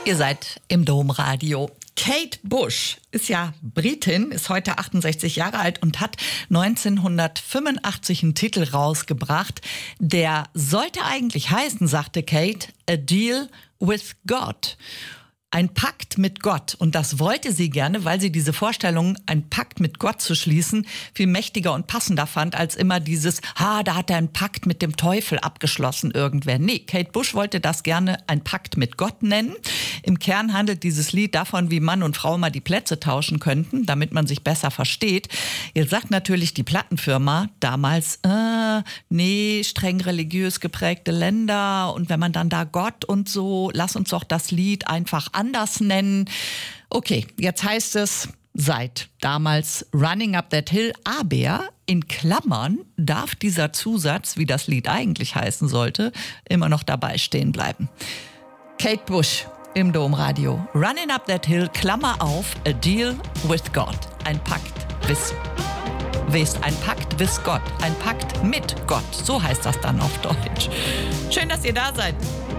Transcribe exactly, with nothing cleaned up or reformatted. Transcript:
Ihr seid im Domradio. Kate Bush ist ja Britin, ist heute achtundsechzig Jahre alt und hat neunzehnhundertfünfundachtzig einen Titel rausgebracht. Der sollte eigentlich heißen, sagte Kate, A Deal with God. Ein Pakt mit Gott. Und das wollte sie gerne, weil sie diese Vorstellung, einen Pakt mit Gott zu schließen, viel mächtiger und passender fand, als immer dieses, ha, da hat er einen Pakt mit dem Teufel abgeschlossen, irgendwer. Nee, Kate Bush wollte das gerne ein Pakt mit Gott nennen. Im Kern handelt dieses Lied davon, wie Mann und Frau mal die Plätze tauschen könnten, damit man sich besser versteht. Jetzt sagt natürlich die Plattenfirma damals, äh, nee, streng religiös geprägte Länder und wenn man dann da Gott und so, lass uns doch das Lied einfach anders nennen. Okay, jetzt heißt es seit damals Running Up That Hill, aber in Klammern darf dieser Zusatz, wie das Lied eigentlich heißen sollte, immer noch dabei stehen bleiben. Kate Bush im Domradio. Running Up That Hill, Klammer auf, A Deal with God. Ein Pakt with, with ein Pakt with Gott. Ein Pakt mit Gott. So heißt das dann auf Deutsch. Schön, dass ihr da seid.